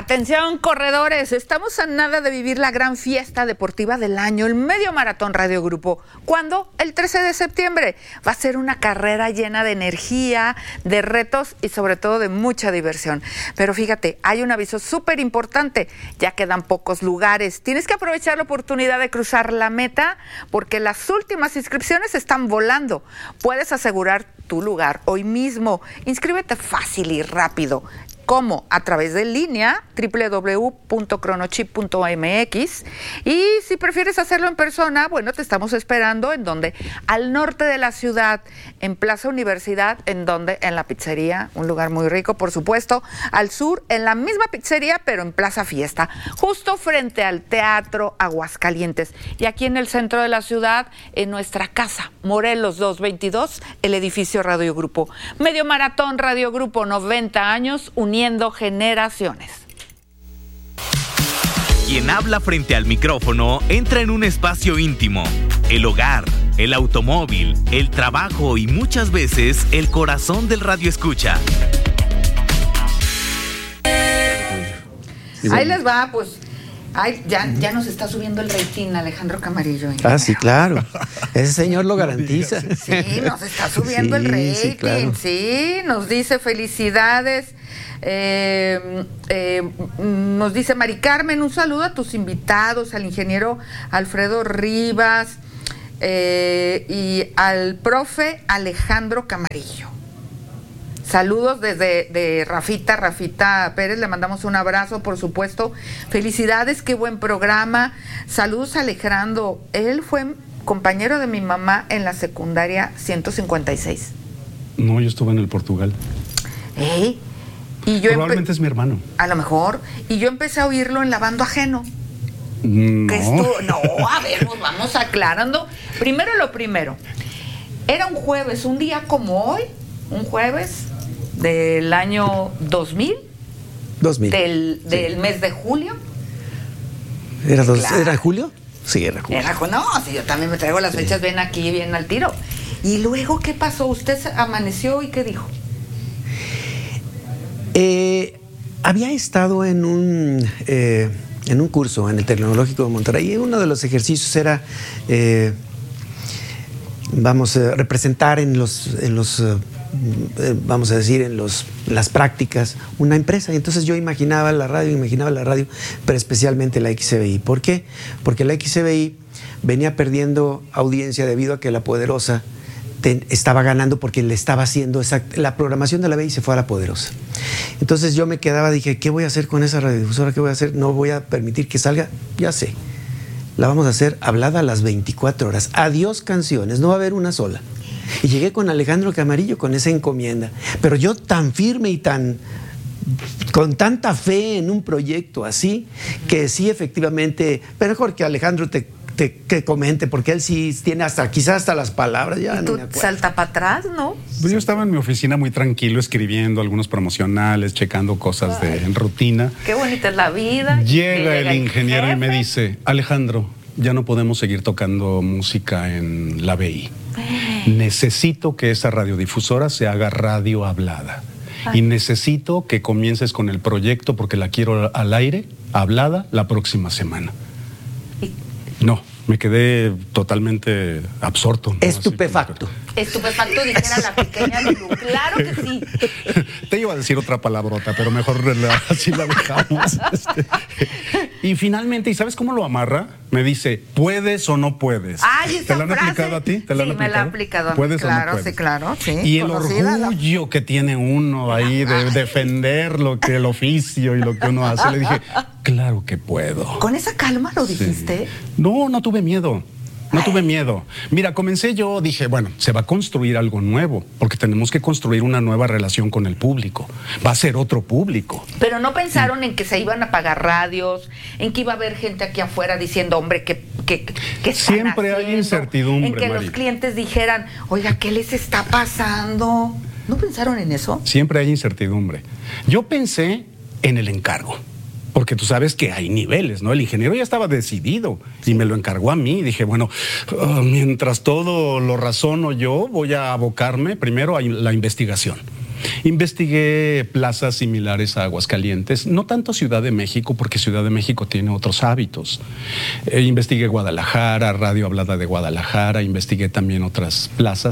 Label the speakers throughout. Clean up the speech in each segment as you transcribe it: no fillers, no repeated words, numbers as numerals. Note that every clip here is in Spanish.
Speaker 1: Atención, corredores, estamos a nada de vivir la gran fiesta deportiva del año, el Medio Maratón Radio Grupo. ¿Cuándo? El 13 de septiembre. Va a ser una carrera llena de energía, de retos y sobre todo de mucha diversión. Pero fíjate, hay un aviso súper importante, ya quedan pocos lugares. Tienes que aprovechar la oportunidad de cruzar la meta porque las últimas inscripciones están volando. Puedes asegurar tu lugar hoy mismo. Inscríbete fácil y rápido. ¿Cómo? A través de línea, www.cronochip.mx. Y si prefieres hacerlo en persona, bueno, te estamos esperando en donde, al norte de la ciudad, en Plaza Universidad, en donde, en la pizzería, un lugar muy rico, por supuesto. Al sur, en la misma pizzería, pero en Plaza Fiesta, justo frente al Teatro Aguascalientes. Y aquí en el centro de la ciudad, en nuestra casa, Morelos 222, el edificio Radio Grupo. Medio Maratón Radio Grupo, 90 años, uniendo generaciones.
Speaker 2: Quien habla frente al micrófono entra en un espacio íntimo. El hogar, el automóvil, el trabajo y muchas veces el corazón del radioescucha.
Speaker 1: Ahí les va, pues. Ay, ya nos está subiendo el rating Alejandro Camarillo.
Speaker 3: Ah, sí, claro. Ese señor lo garantiza.
Speaker 1: Sí, nos está subiendo el rating. Sí, claro. Sí, nos dice felicidades. Nos dice Mari Carmen, un saludo a tus invitados, al ingeniero Alfredo Rivas y al profe Alejandro Camarillo. Saludos desde Rafita Pérez, le mandamos un abrazo, por supuesto. Felicidades, qué buen programa. Saludos a Alejandro, él fue compañero de mi mamá en la secundaria 156.
Speaker 4: No, yo estuve en el Portugal.
Speaker 1: Y yo
Speaker 4: probablemente es mi hermano.
Speaker 1: A lo mejor. Y yo empecé a oírlo en Lavando Ajeno.
Speaker 4: No.
Speaker 1: A ver, nos vamos aclarando. Primero lo primero. Era un jueves, un día como hoy, un jueves del año 2000. Del mes de julio.
Speaker 3: ¿Era julio? Sí, era julio.
Speaker 1: Sí, yo también me traigo las fechas bien aquí, bien al tiro. Y luego, ¿qué pasó? ¿Usted amaneció y qué dijo?
Speaker 3: Había estado en un curso en el Tecnológico de Monterrey y uno de los ejercicios era representar en las prácticas una empresa. Y entonces yo imaginaba la radio, pero especialmente la XCBI. ¿Por qué? Porque la XCBI venía perdiendo audiencia debido a que La Poderosa estaba ganando porque le estaba haciendo la programación de la BI se fue a La Poderosa. Entonces yo me quedaba, dije, ¿qué voy a hacer con esa radiodifusora? ¿Qué voy a hacer? No voy a permitir que salga. Ya sé, la vamos a hacer hablada a las 24 horas. Adiós canciones, no va a haber una sola. Y llegué con Alejandro Camarillo con esa encomienda. Pero yo tan firme y con tanta fe en un proyecto así, que sí, efectivamente, pero mejor que Alejandro que comente, porque él sí tiene quizás hasta las palabras. Ya
Speaker 1: ¿Y tú salta para atrás, no?
Speaker 4: Pues yo estaba en mi oficina muy tranquilo, escribiendo algunos promocionales, checando cosas en rutina.
Speaker 1: Qué bonita es la vida.
Speaker 4: Llega el ingeniero y me dice, Alejandro, ya no podemos seguir tocando música en la BI. Necesito que esa radiodifusora se haga radio hablada. Y necesito que comiences con el proyecto porque la quiero al aire, hablada, la próxima semana. No, me quedé totalmente absorto, ¿no?
Speaker 3: Estupefacto.
Speaker 1: Estupefacto, dijera la pequeña Lulú. Claro que sí.
Speaker 4: Te iba a decir otra palabrota, pero mejor así la dejamos. Y finalmente, ¿y sabes cómo lo amarra? Me dice, ¿puedes o no puedes?
Speaker 1: Ay,
Speaker 4: ¿Te la han aplicado a ti?
Speaker 1: Sí, me la han aplicado a mí.
Speaker 4: ¿Puedes
Speaker 1: claro,
Speaker 4: o no puedes?
Speaker 1: Sí, claro, sí.
Speaker 4: Y el orgullo que tiene uno ahí de defender el oficio y lo que uno hace. Le dije, claro que puedo.
Speaker 1: ¿Con esa calma lo dijiste?
Speaker 4: Sí. No tuve miedo. No tuve miedo. Mira, dije, bueno, se va a construir algo nuevo, porque tenemos que construir una nueva relación con el público. Va a ser otro público.
Speaker 1: Pero no pensaron en que se iban a pagar radios, en que iba a haber gente aquí afuera diciendo, hombre, que
Speaker 4: siempre hay incertidumbre,
Speaker 1: en que
Speaker 4: Mari.
Speaker 1: Los clientes dijeran, oiga, ¿qué les está pasando? ¿No pensaron en eso?
Speaker 4: Siempre hay incertidumbre. Yo pensé en el encargo. Porque tú sabes que hay niveles, ¿no? El ingeniero ya estaba decidido y me lo encargó a mí. Dije, bueno, mientras todo lo razono yo, voy a abocarme primero a la investigación. Investigué plazas similares a Aguascalientes, no tanto Ciudad de México, porque Ciudad de México tiene otros hábitos. Investigué Guadalajara, Radio Hablada de Guadalajara, investigué también otras plazas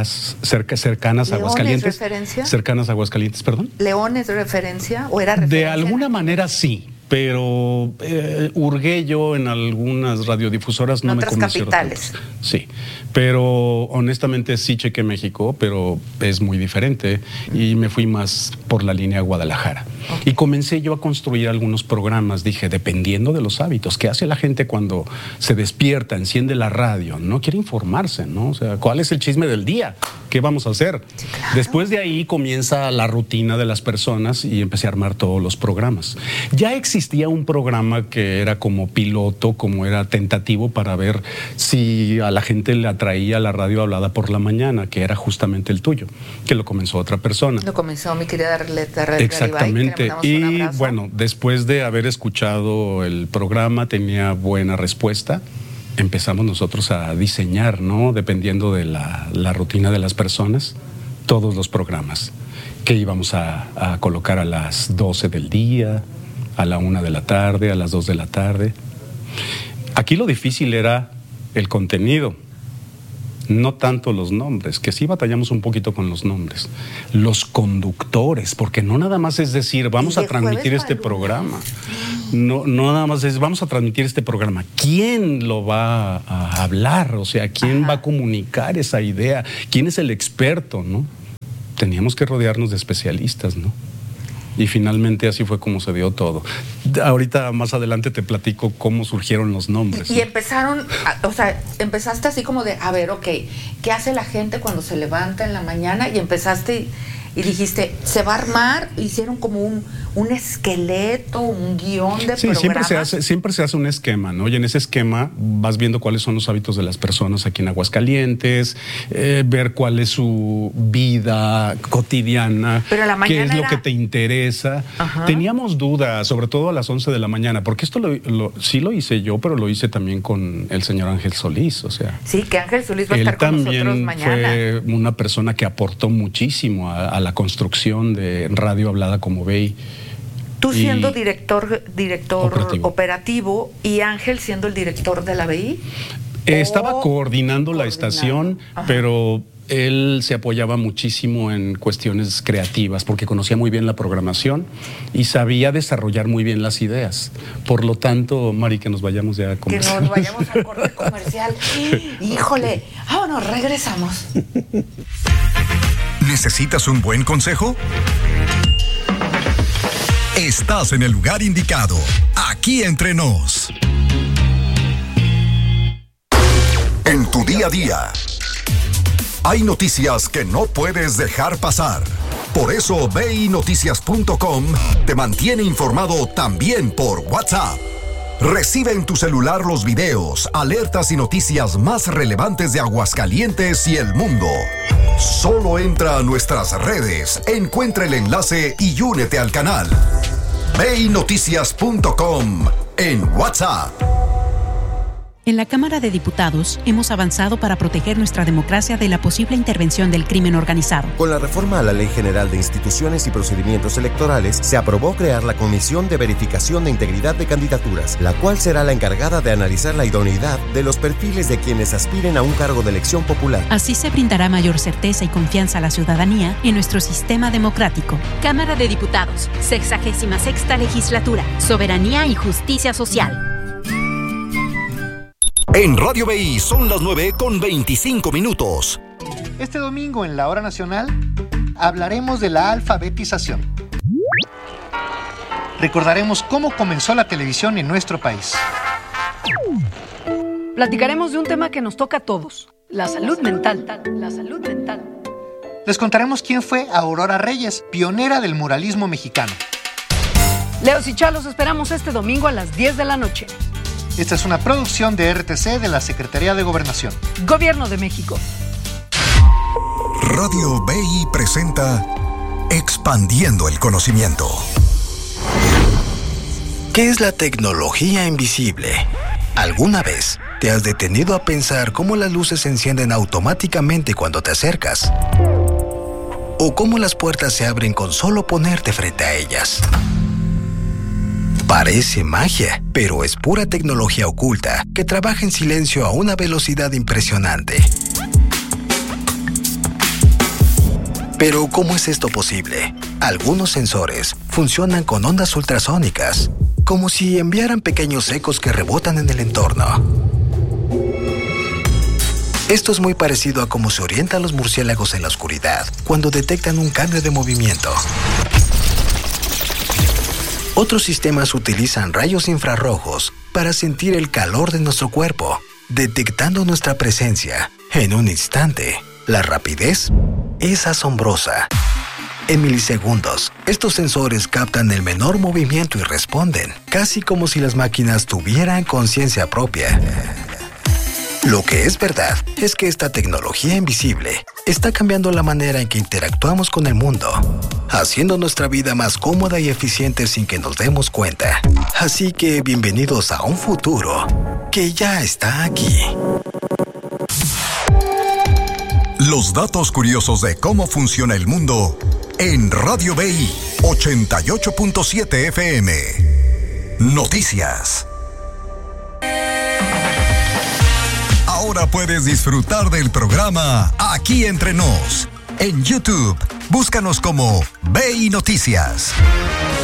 Speaker 4: cercanas a Aguascalientes.
Speaker 1: ¿León es referencia?
Speaker 4: Cercanas a Aguascalientes, perdón.
Speaker 1: ¿León es referencia o era referencia?
Speaker 4: De alguna manera sí. Pero hurgué yo en algunas radiodifusoras, no me convencieron.
Speaker 1: En otras capitales.
Speaker 4: Sí, pero honestamente sí chequé México, pero es muy diferente y me fui más por la línea Guadalajara. Okay. Y comencé yo a construir algunos programas, dije, dependiendo de los hábitos. ¿Qué hace la gente cuando se despierta, enciende la radio? No quiere informarse, ¿no? O sea, ¿cuál es el chisme del día? ¿Qué vamos a hacer? Sí, claro. Después de ahí comienza la rutina de las personas y empecé a armar todos los programas. Ya existía un programa que era como piloto, como era tentativo para ver si a la gente le atraía la radio hablada por la mañana, que era justamente el tuyo, que lo comenzó otra persona.
Speaker 1: Lo comenzó mi querida Arleta Garibay.
Speaker 4: Exactamente. Y bueno, después de haber escuchado el programa, tenía buena respuesta. Empezamos nosotros a diseñar, ¿no? Dependiendo de la rutina de las personas, todos los programas que íbamos a colocar a las 12 del día, a la 1 de la tarde, a las 2 de la tarde. Aquí lo difícil era el contenido, no tanto los nombres, que sí batallamos un poquito con los nombres. Los conductores, porque no nada más es decir, vamos a transmitir este programa. No nada más es, vamos a transmitir este programa. ¿Quién lo va a hablar? O sea, ¿quién va a comunicar esa idea? ¿Quién es el experto, no? Teníamos que rodearnos de especialistas, ¿no? Y finalmente así fue como se dio todo. Ahorita más adelante te platico cómo surgieron los nombres.
Speaker 1: Y empezaron, o sea, empezaste así como de, a ver, ok, ¿qué hace la gente cuando se levanta en la mañana? Y empezaste y dijiste, ¿se va a armar? Hicieron como un esqueleto, un guión de programas.
Speaker 4: Siempre se hace un esquema, ¿no? Y en ese esquema vas viendo cuáles son los hábitos de las personas aquí en Aguascalientes, ver cuál es su vida cotidiana, qué es lo que te interesa. Ajá. Teníamos dudas, sobre todo a las 11 de la mañana, porque esto sí lo hice yo, pero lo hice también con el señor Ángel Solís, o sea.
Speaker 1: Sí, que Ángel Solís va a estar con nosotros mañana.
Speaker 4: Fue una persona que aportó muchísimo a la construcción de Radio Hablada como BEI.
Speaker 1: Tú siendo director operativo y Ángel siendo el director de la BEI.
Speaker 4: Estaba coordinando la estación, pero él se apoyaba muchísimo en cuestiones creativas porque conocía muy bien la programación y sabía desarrollar muy bien las ideas. Por lo tanto, Mari, que nos vayamos ya a comercial.
Speaker 1: Que nos vayamos al corte comercial. Híjole, vámonos, regresamos.
Speaker 5: ¿Necesitas un buen consejo? Estás en el lugar indicado. Aquí entre nos. En tu día a día, hay noticias que no puedes dejar pasar. Por eso BEINoticias.com te mantiene informado también por WhatsApp. Recibe en tu celular los videos, alertas y noticias más relevantes de Aguascalientes y el mundo. Solo entra a nuestras redes, encuentra el enlace y únete al canal. BEINoticias.com en WhatsApp.
Speaker 6: En la Cámara de Diputados hemos avanzado para proteger nuestra democracia de la posible intervención del crimen organizado.
Speaker 7: Con la reforma a la Ley General de Instituciones y Procedimientos Electorales, se aprobó crear la Comisión de Verificación de Integridad de Candidaturas, la cual será la encargada de analizar la idoneidad de los perfiles de quienes aspiren a un cargo de elección popular.
Speaker 6: Así se brindará mayor certeza y confianza a la ciudadanía en nuestro sistema democrático.
Speaker 8: Cámara de Diputados, 66ª Legislatura, Soberanía y Justicia Social.
Speaker 5: En Radio BEI son las 9:25.
Speaker 9: Este domingo en la Hora Nacional hablaremos de la alfabetización. Recordaremos cómo comenzó la televisión en nuestro país.
Speaker 10: Platicaremos de un tema que nos toca a todos, la salud mental. La salud mental.
Speaker 9: Les contaremos quién fue Aurora Reyes, pionera del muralismo mexicano.
Speaker 10: Leos y Chalos esperamos este domingo a las 10 de la noche.
Speaker 9: Esta es una producción de RTC de la Secretaría de Gobernación.
Speaker 10: Gobierno de México.
Speaker 5: Radio BEI presenta Expandiendo el Conocimiento. ¿Qué es la tecnología invisible? ¿Alguna vez te has detenido a pensar cómo las luces se encienden automáticamente cuando te acercas?
Speaker 11: o cómo las puertas se abren con solo ponerte frente a ellas. Parece magia, pero es pura tecnología oculta que trabaja en silencio a una velocidad impresionante. Pero ¿cómo es esto posible? Algunos sensores funcionan con ondas ultrasónicas, como si enviaran pequeños ecos que rebotan en el entorno. Esto es muy parecido a cómo se orientan los murciélagos en la oscuridad cuando detectan un cambio de movimiento. Otros sistemas utilizan rayos infrarrojos para sentir el calor de nuestro cuerpo, detectando nuestra presencia en un instante. La rapidez es asombrosa. En milisegundos, estos sensores captan el menor movimiento y responden, casi como si las máquinas tuvieran conciencia propia. Lo que es verdad es que esta tecnología invisible está cambiando la manera en que interactuamos con el mundo, haciendo nuestra vida más cómoda y eficiente sin que nos demos cuenta. Así que bienvenidos a un futuro que ya está aquí.
Speaker 5: Los datos curiosos de cómo funciona el mundo en Radio BI 88.7 FM. Noticias. Ahora puedes disfrutar del programa Aquí Entre Nos. En YouTube, búscanos como BI Noticias.